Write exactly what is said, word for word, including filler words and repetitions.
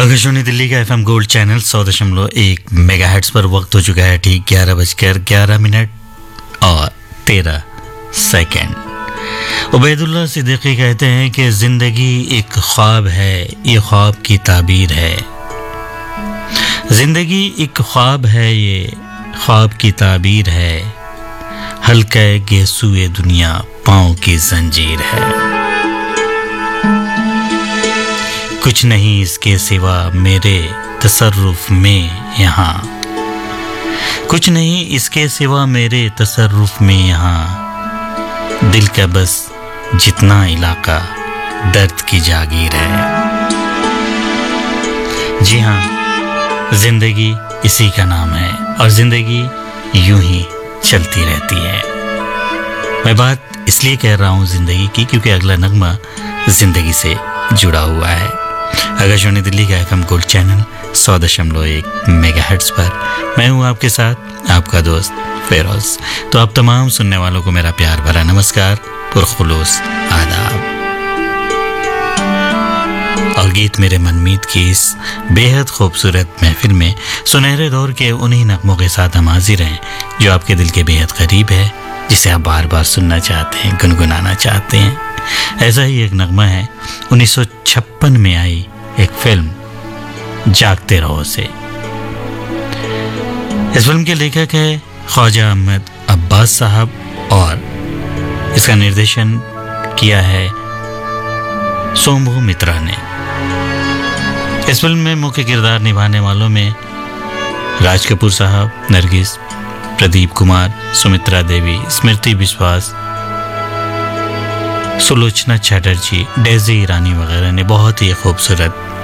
आकाशवाणी दिल्ली का FM gold channel सौ दशमलव एक मेगा हर्ट्ज पर वक्त हो चुका है ठीक ग्यारह बजकर ग्यारह मिनट और तेरह सेकंड। उबैदुल्ला सिद्दीकी कहते हैं कि जिंदगी एक ख्वाब है, ये ख्वाब की ताबीर है। जिंदगी एक ख्वाब है, ये ख्वाब की ताबीर है। हल्का गेसुए दुनिया पाँव की जंजीर है। कुछ नहीं इसके सिवा मेरे तसर्रुफ में यहाँ, कुछ नहीं इसके सिवा मेरे तसर्रुफ में यहाँ। दिल का बस जितना इलाका दर्द की जागीर है। जी हाँ, जिंदगी इसी का नाम है और जिंदगी यूं ही चलती रहती है। मैं बात इसलिए कह रहा हूँ जिंदगी की क्योंकि अगला नगमा जिंदगी से जुड़ा हुआ है। आकाशवाणी दिल्ली का एफएम गोल्ड चैनल सौ दशमलव एक मेगा हर्ट्ज पर मैं हूँ आपके साथ, आपका दोस्त फेरोज। तो आप तमाम सुनने वालों को मेरा प्यार भरा नमस्कार, पुरखुलूस आदाब। और गीत मेरे मनमीत की इस बेहद खूबसूरत महफिल में सुनहरे दौर के उन्हीं नगमों के साथ हम हाजिर हैं जो आपके दिल के बेहद करीब है, जिसे आप बार बार सुनना चाहते हैं, गुनगुनाना चाहते हैं। ऐसा ही एक नगमा है उन्नीस सौ छप्पन में आई एक फिल्म जागते रहो से। इस फिल्म के लेखक है ख्वाजा अहमद अब्बास साहब और इसका निर्देशन किया है सोमू मित्रा ने। इस फिल्म में मुख्य किरदार निभाने वालों में राज कपूर साहब, नरगिस, प्रदीप कुमार, सुमित्रा देवी, स्मृति विश्वास, सुलोचना चैटर्जी, डेजी ईरानी वगैरह ने बहुत ही खूबसूरत